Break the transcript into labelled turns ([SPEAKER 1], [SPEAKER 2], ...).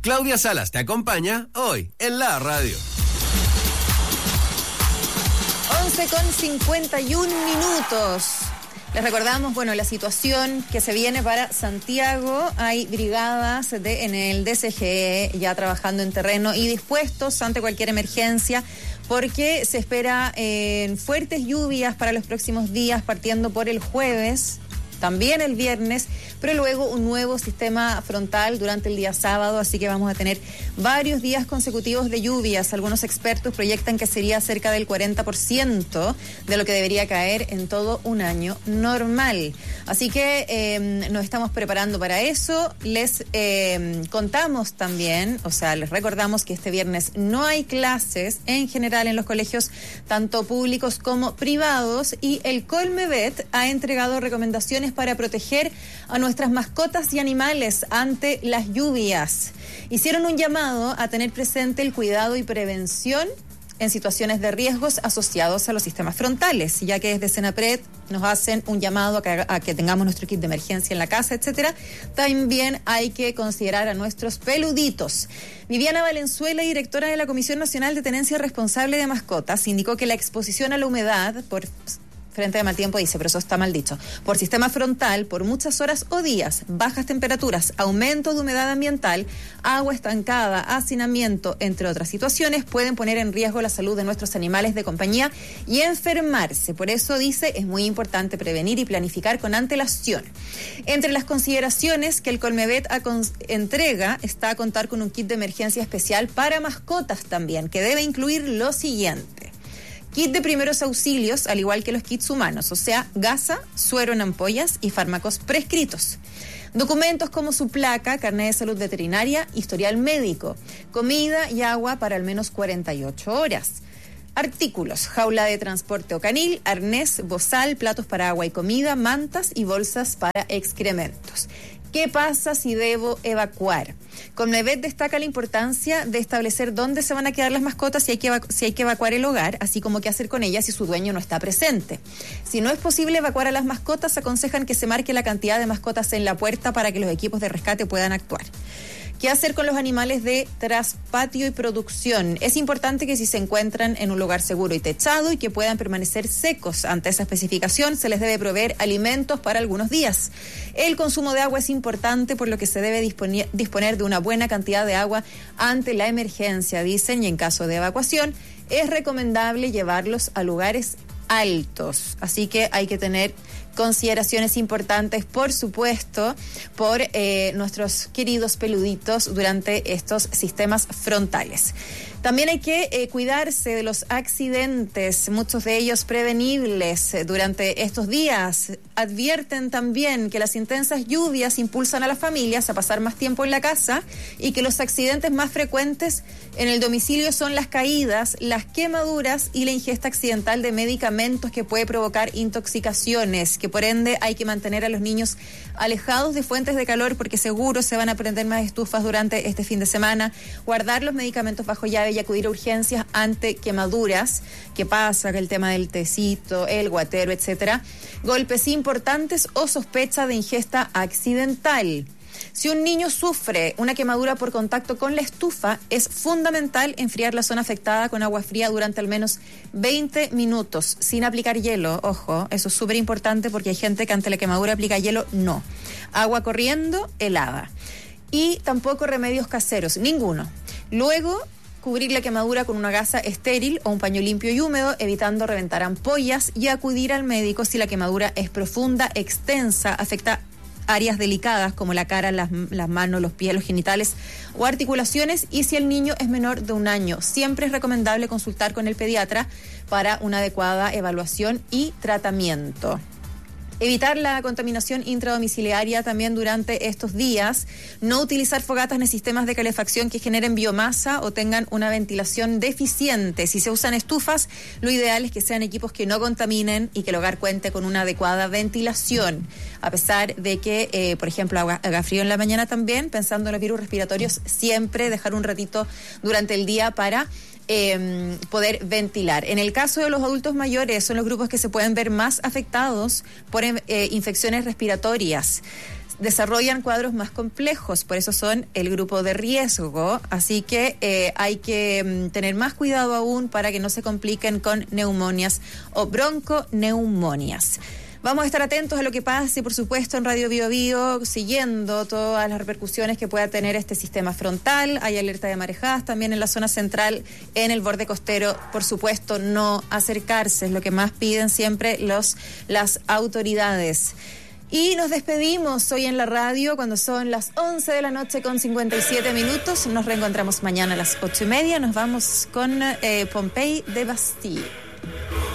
[SPEAKER 1] Claudia Salas te acompaña hoy en la radio.
[SPEAKER 2] 11:51. Les recordamos, la situación que se viene para Santiago. Hay brigadas en el DCGE ya trabajando en terreno y dispuestos ante cualquier emergencia, porque se espera fuertes lluvias para los próximos días, partiendo por el jueves, también el viernes, pero luego un nuevo sistema frontal durante el día sábado, así que vamos a tener varios días consecutivos de lluvias. Algunos expertos proyectan que sería cerca del 40% de lo que debería caer en todo un año normal. Así que nos estamos preparando para eso. Les contamos también, les recordamos que este viernes no hay clases en general en los colegios, tanto públicos como privados, y el Colmevet ha entregado recomendaciones para proteger a nuestras mascotas y animales ante las lluvias. Hicieron un llamado a tener presente el cuidado y prevención en situaciones de riesgos asociados a los sistemas frontales, ya que desde Senapred nos hacen un llamado a que tengamos nuestro kit de emergencia en la casa, etcétera. También hay que considerar a nuestros peluditos. Viviana Valenzuela, directora de la Comisión Nacional de Tenencia Responsable de Mascotas, indicó que la exposición a la humedad frente de mal tiempo, dice, pero eso está mal dicho, por sistema frontal, por muchas horas o días, bajas temperaturas, aumento de humedad ambiental, agua estancada, hacinamiento, entre otras situaciones, pueden poner en riesgo la salud de nuestros animales de compañía y enfermarse. Por eso, dice, es muy importante prevenir y planificar con antelación. Entre las consideraciones que el Colmevet entrega está contar con un kit de emergencia especial para mascotas también, que debe incluir lo siguiente: kit de primeros auxilios, al igual que los kits humanos, o sea, gasa, suero en ampollas y fármacos prescritos. Documentos como su placa, carnet de salud veterinaria, historial médico, comida y agua para al menos 48 horas. Artículos: jaula de transporte o canil, arnés, bozal, platos para agua y comida, mantas y bolsas para excrementos. ¿Qué pasa si debo evacuar? Colmevet destaca la importancia de establecer dónde se van a quedar las mascotas si hay que evacuar el hogar, así como qué hacer con ellas si su dueño no está presente. Si no es posible evacuar a las mascotas, aconsejan que se marque la cantidad de mascotas en la puerta para que los equipos de rescate puedan actuar. ¿Qué hacer con los animales de traspatio y producción? Es importante que si se encuentran en un lugar seguro y techado y que puedan permanecer secos. Ante esa especificación, se les debe proveer alimentos para algunos días. El consumo de agua es importante, por lo que se debe disponer de una buena cantidad de agua ante la emergencia, dicen, y en caso de evacuación, es recomendable llevarlos a lugares altos. Así que hay que tener consideraciones importantes, por supuesto, por nuestros queridos peluditos durante estos sistemas frontales. También hay que cuidarse de los accidentes, muchos de ellos prevenibles durante estos días. Advierten también que las intensas lluvias impulsan a las familias a pasar más tiempo en la casa y que los accidentes más frecuentes en el domicilio son las caídas, las quemaduras y la ingesta accidental de medicamentos que puede provocar intoxicaciones, que por ende hay que mantener a los niños alejados de fuentes de calor porque seguro se van a prender más estufas durante este fin de semana, guardar los medicamentos bajo llave y acudir a urgencias ante quemaduras. ¿Qué pasa? Que el tema del tecito, el guatero, etcétera. Golpes importantes o sospecha de ingesta accidental. Si un niño sufre una quemadura por contacto con la estufa, es fundamental enfriar la zona afectada con agua fría durante al menos 20 minutos, sin aplicar hielo. Ojo, eso es súper importante porque hay gente que ante la quemadura aplica hielo. No. Agua corriendo, helada. Y tampoco remedios caseros, ninguno. Luego, cubrir la quemadura con una gasa estéril o un paño limpio y húmedo, evitando reventar ampollas, y acudir al médico si la quemadura es profunda, extensa, afecta áreas delicadas como la cara, las manos, los pies, los genitales o articulaciones, y si el niño es menor de 1 año. Siempre es recomendable consultar con el pediatra para una adecuada evaluación y tratamiento. Evitar la contaminación intradomiciliaria también durante estos días. No utilizar fogatas ni sistemas de calefacción que generen biomasa o tengan una ventilación deficiente. Si se usan estufas, lo ideal es que sean equipos que no contaminen y que el hogar cuente con una adecuada ventilación. A pesar de que, por ejemplo, haga frío en la mañana también, pensando en los virus respiratorios, siempre dejar un ratito durante el día para poder ventilar. En el caso de los adultos mayores, son los grupos que se pueden ver más afectados por infecciones respiratorias. desarrollan cuadros más complejos, por eso son el grupo de riesgo, así que hay que tener más cuidado aún para que no se compliquen con neumonias o bronconeumonias. Vamos a estar atentos a lo que pase, por supuesto, en Radio Bio Bio, siguiendo todas las repercusiones que pueda tener este sistema frontal. Hay alerta de marejadas también en la zona central, en el borde costero. Por supuesto, no acercarse, es lo que más piden siempre las autoridades. Y nos despedimos hoy en la radio cuando son las 11 de la noche con 57 minutos. Nos reencontramos mañana a las 8:30. Nos vamos con Pompey de Bastille.